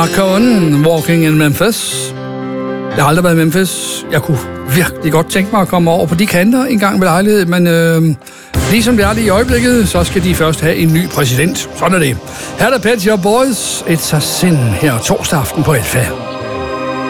Marcon, Walking in Memphis. Jeg har aldrig været i Memphis. Jeg kunne virkelig godt tænke mig at komme over på de kanter en gang ved lejlighed, men ligesom det er det i øjeblikket, så skal de først have en ny præsident. Sådan er det. Her er der Pet Shop Boys. It's a Sin her torsdag aften på Alfa.